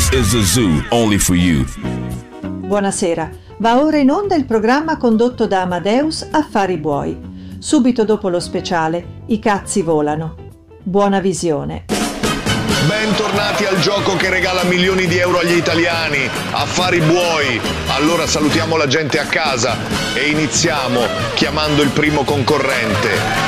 This is the zoo, only for you. Buonasera, va ora in onda il programma condotto da Amadeus Affari Buoi. Subito dopo lo speciale, I cazzi volano. Buona visione. Bentornati al gioco che regala milioni di euro agli italiani, Affari Buoi. Allora salutiamo la gente a casa e iniziamo chiamando il primo concorrente.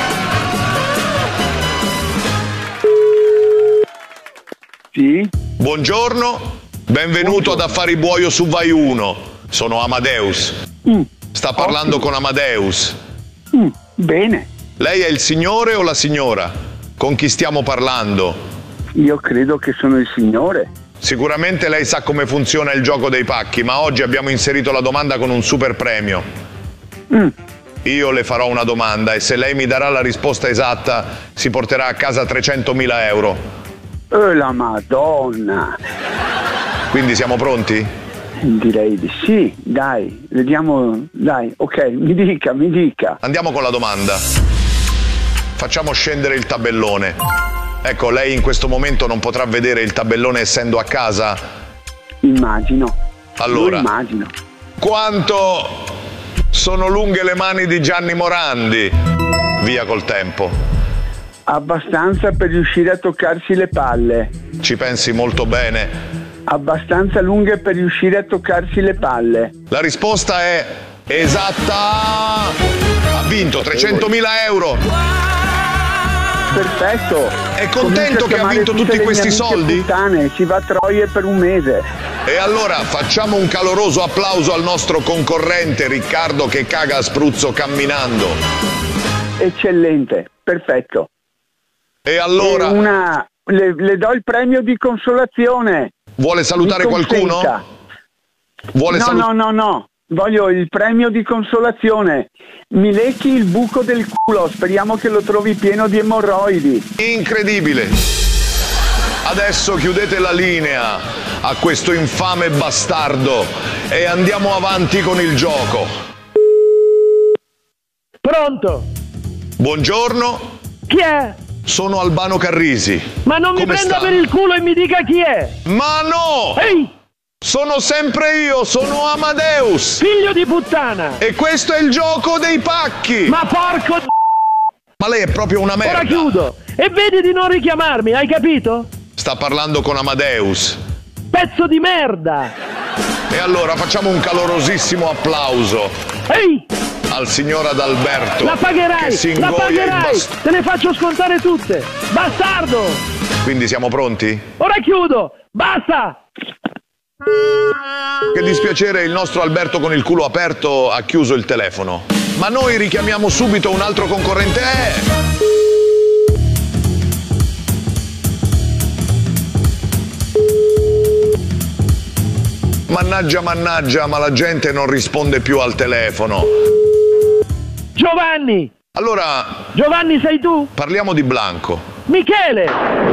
Sì? Buongiorno, benvenuto ad Affari Buoio su Vai 1. Sono Amadeus. Sta parlando con Amadeus. Bene. Lei è il signore o la signora? Con chi stiamo parlando? Io credo che sono il signore. Sicuramente lei sa come funziona il gioco dei pacchi, ma oggi abbiamo inserito la domanda con un super premio. Io le farò una domanda e se lei mi darà la risposta esatta si porterà a casa 300.000 euro. La Madonna! Quindi siamo pronti? Direi di sì, dai, vediamo, dai, ok, mi dica. Andiamo con la domanda. Facciamo scendere il tabellone. Ecco, lei in questo momento non potrà vedere il tabellone essendo a casa? Immagino. Allora, lo immagino. Quanto sono lunghe le mani di Gianni Morandi? Via col tempo. Abbastanza per riuscire a toccarsi le palle. Ci pensi molto bene. Abbastanza lunghe per riuscire a toccarsi le palle. La risposta è esatta. Ha vinto 300.000 euro. Perfetto. È contento che ha vinto tutti questi soldi? Puttane, si va a Troie per un mese. E allora facciamo un caloroso applauso al nostro concorrente Riccardo che caga a spruzzo camminando. Eccellente, perfetto. E allora? Le do il premio di consolazione. Vuole salutare qualcuno? No. Voglio il premio di consolazione. Mi lecchi il buco del culo. Speriamo che lo trovi pieno di emorroidi. Incredibile. Adesso chiudete la linea a questo infame bastardo e andiamo avanti con il gioco. Pronto? Buongiorno. Chi è? Sono Albano Carrisi. Ma non mi prenda per il culo e mi dica chi è. Ma no! Ehi! Sono sempre io, sono Amadeus. Figlio di puttana. E questo è il gioco dei pacchi. Ma porco Ma lei è proprio una merda. Ora chiudo. E vedi di non richiamarmi, hai capito? Sta parlando con Amadeus. Pezzo di merda. E allora facciamo un calorosissimo applauso. Ehi! Al signor Adalberto. La pagherai, che si la ingoia pagherai. Te ne faccio scontare tutte. Bastardo. Quindi siamo pronti? Ora chiudo. Basta. Che dispiacere, il nostro Alberto con il culo aperto ha chiuso il telefono. Ma noi richiamiamo subito un altro concorrente. Mannaggia, ma la gente non risponde più al telefono. Giovanni. Allora... Giovanni sei tu? Parliamo di Blanco. Michele.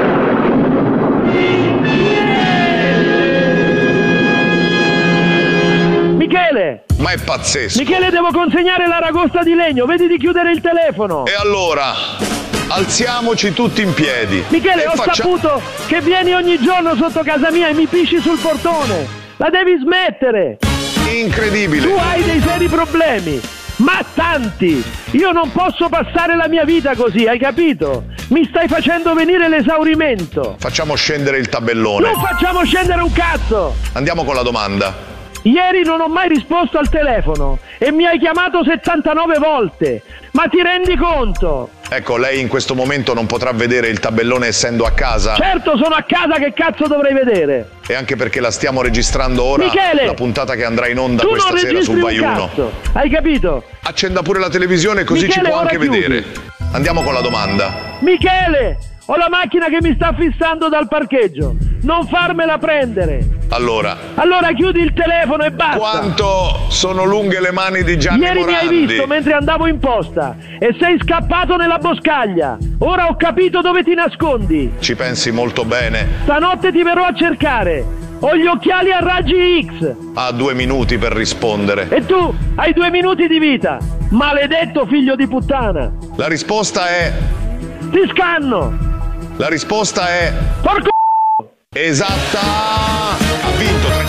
Michele! Ma è pazzesco! Michele, devo consegnare l'aragosta di legno, vedi di chiudere il telefono! E allora, alziamoci tutti in piedi! Michele, ho saputo che vieni ogni giorno sotto casa mia e mi pisci sul portone! La devi smettere! Incredibile! Tu hai dei seri problemi! Ma tanti! Io non posso passare la mia vita così, hai capito? Mi stai facendo venire l'esaurimento! Facciamo scendere il tabellone! Non facciamo scendere un cazzo! Andiamo con la domanda! Ieri non ho mai risposto al telefono e mi hai chiamato 79 volte. Ma ti rendi conto? Ecco, lei in questo momento non potrà vedere il tabellone essendo a casa. Certo, sono a casa, che cazzo dovrei vedere? E anche perché la stiamo registrando ora, Michele, la puntata che andrà in onda tu questa sera su Vai 1. Hai capito? Accenda pure la televisione così Michele, ci può anche chiudi. vedere. Andiamo con la domanda. Michele, ho la macchina che mi sta fissando dal parcheggio. Non farmela prendere. Allora chiudi il telefono e basta. Quanto sono lunghe le mani di Gianni Morandi? Ieri mi hai visto mentre andavo in posta e sei scappato nella boscaglia. Ora ho capito dove ti nascondi. Ci pensi molto bene. Stanotte ti verrò a cercare. Ho gli occhiali a raggi X. Ha 2 minuti per rispondere. E tu hai 2 minuti di vita. Maledetto figlio di puttana. La risposta è... Ti scanno. La risposta è... Porco... Esatta!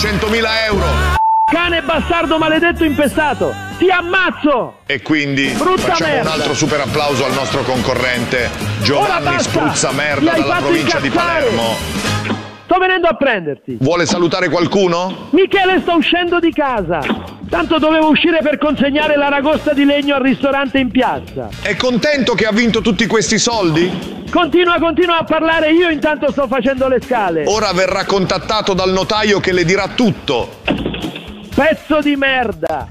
100.000 euro. Cane bastardo maledetto impestato, ti ammazzo! E quindi brutta facciamo merda. un altro super applauso al nostro concorrente Giovanni Spruzza Merda dalla provincia di Palermo. Sto venendo a prenderti. Vuole salutare qualcuno? Michele, sto uscendo di casa. Tanto dovevo uscire per consegnare l'aragosta di legno al ristorante in piazza. È contento che ha vinto tutti questi soldi? Continua a parlare, io intanto sto facendo le scale. Ora verrà contattato dal notaio che le dirà tutto. Pezzo di merda.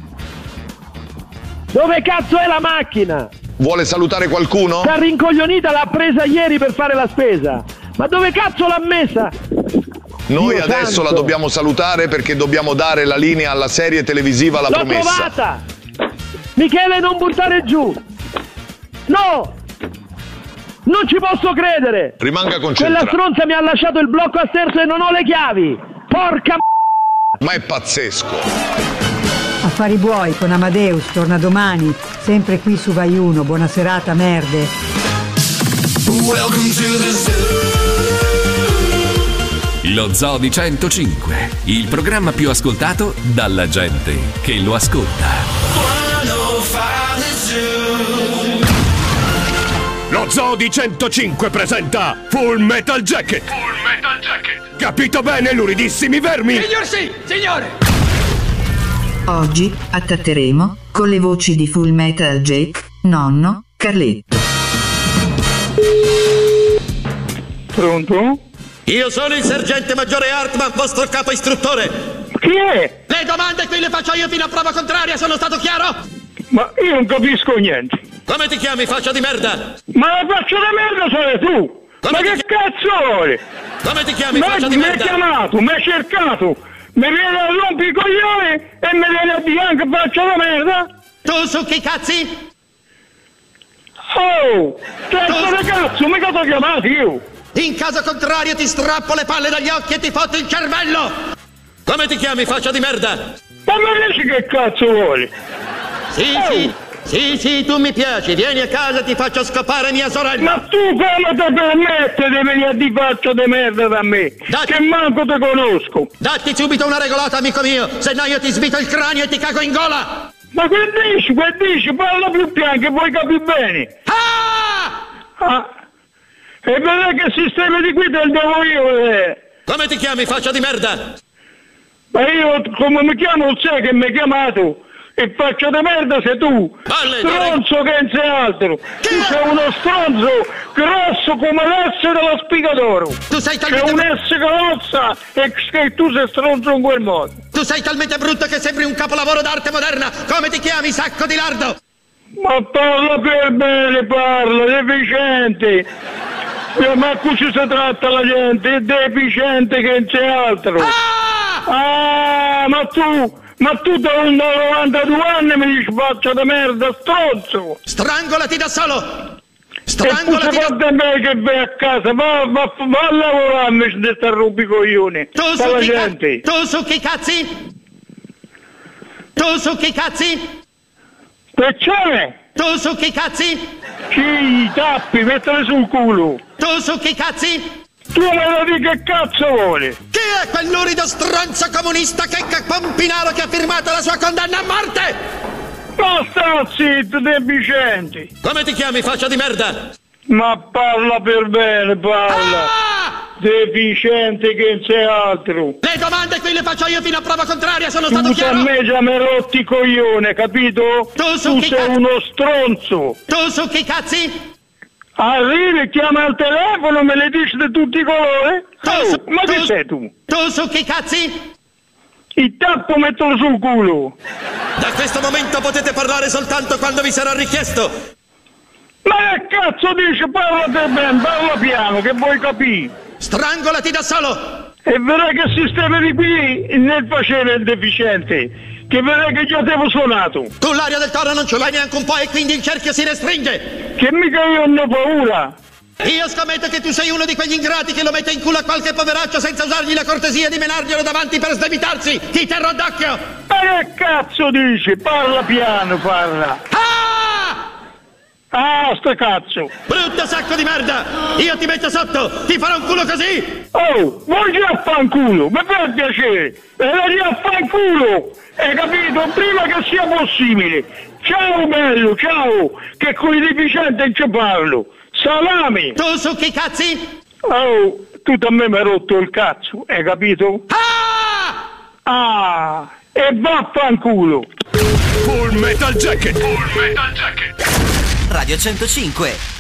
Dove cazzo è la macchina? Vuole salutare qualcuno? Sta rincoglionita, l'ha presa ieri per fare la spesa. Ma dove cazzo l'ha messa? Noi Dio adesso santo. la dobbiamo salutare perché dobbiamo dare la linea alla serie televisiva La L'ho Promessa. trovata! Michele, non buttare giù! No! Non ci posso credere! Rimanga Quella concentrato. stronza mi ha lasciato il blocco a sterzo e non ho le chiavi! Porca Ma è pazzesco. Affari buoi con Amadeus torna domani, sempre qui su Vai Uno. Buona serata, merde. Welcome to the zoo. Lo Zoo di 105, il programma più ascoltato dalla gente che lo ascolta. Lo Zoo di 105 presenta Full Metal Jacket. Full Metal Jacket. Capito bene, luridissimi vermi? Signor sì, signore! Oggi attatteremo con le voci di Full Metal Jacket, Nonno, Carletto. Pronto? Io sono il sergente maggiore Hartman, vostro capo istruttore. Chi è? Le domande qui le faccio io fino a prova contraria, sono stato chiaro? Ma io non capisco niente. Come ti chiami, faccia di merda? Ma la faccia di merda sei tu! Come Ma che ti cazzo vuoi? Come ti chiami, Mi faccia di hai merda? chiamato, mi hai cercato, mi viene a rompere i coglioni e mi viene a dire anche faccia di merda? Tu su chi cazzi? Oh! Testa di cazzo, mica ti ho chiamato io! In caso contrario ti strappo le palle dagli occhi e ti fotto il cervello! Come ti chiami, faccia di merda? Ma mi dici che cazzo vuoi? Sì, tu mi piaci, vieni a casa e ti faccio scopare mia sorella! Ma tu come ti permetti di venire a di faccia di merda da me? Dai. Che manco ti conosco! Datti subito una regolata, amico mio, se no io ti svito il cranio e ti cago in gola! Ma che dici, parla più piano che vuoi capire bene! Ah! E vedrai che il sistema di guida il devo io, Come ti chiami, faccia di merda? Ma io come mi chiamo non sai che mi hai chiamato e faccia di merda sei tu, Valle, stronzo che non sei altro, Che? tu sei uno stronzo grosso come l'S dello spigadoro, Tu sei c'è talmente un S grossa e che tu sei stronzo in quel modo. Tu sei talmente brutto che sembri un capolavoro d'arte moderna! Come ti chiami, sacco di lardo? Ma parla per bene, parla, deficiente. Ma così si tratta la gente, è deficiente che non c'è altro. Ma tu da 92 anni mi dici faccia di merda, stronzo. Strangolati da solo! E tu Strangolati secondo me che vai a casa, va a lavorare invece di stare rubi coglioni. Tu La su gente. Tu su chi cazzi? Tu su chi cazzi? Che c'è? Tu su chi cazzi? Chi tappi, mettili sul culo. Tu su chi cazzi? Tu me lo dici che cazzo vuole? Chi è quel lurido stronzo comunista che Pompinaro che ha firmato la sua condanna a morte? Ma sta zitto, deficienti. Come ti chiami, faccia di merda? Ma parla per bene, parla. Deficiente che non c'è altro. Le domande qui le faccio io fino a prova contraria, sono stato Tu a chiaro? me già mi rotti i coglione, capito? Tu su chi sei cazzo? uno stronzo. Tu su chi cazzi? Arrivi, chiama al telefono, me le dici di tutti i colori? Ma che sei tu? Tu su chi cazzi? Il tappo mettilo sul culo. Da questo momento potete parlare soltanto quando vi sarà richiesto. Ma che cazzo dici? Parla te bene, parla piano, che vuoi capire? Strangolati da solo! E vedrai che il sistema di qui nel facere il deficiente, che vedrai che già ti avevo suonato. Tu l'aria del toro non ce l'hai neanche un po' e quindi il cerchio si restringe! Che mica io non ho paura. Io scommetto che tu sei uno di quegli ingrati che lo mette in culo a qualche poveraccio senza usargli la cortesia di menarglielo davanti per sdebitarsi! Ti terrò d'occhio! Ma che cazzo dici? Parla piano, parla. Ah, sto cazzo! Brutto sacco di merda! Io ti metto sotto! Ti farò un culo così! Oh, vuoi a fanculo? Mi fa piacere! E la dia a fanculo! Hai capito? Prima che sia possibile! Ciao bello, ciao! Che con i deficienti non ci parlo! Salami! Tu su che cazzi? Oh, tu da me mi hai rotto il cazzo, hai capito? Ah! E vaffanculo! Full Metal Jacket! Full Metal Jacket! Radio 105